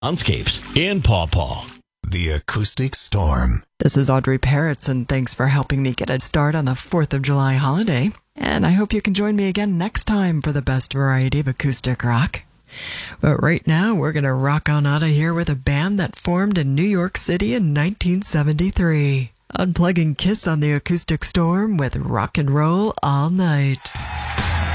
Soundscapes in Paw Paw. The Acoustic Storm. This is Audrey Parrots, and thanks for helping me get a start on the 4th of July holiday. And I hope you can join me again next time for the best variety of acoustic rock. But right now, we're going to rock on out of here with a band that formed in New York City in 1973. Unplugging Kiss on the Acoustic Storm with Rock and Roll All Night.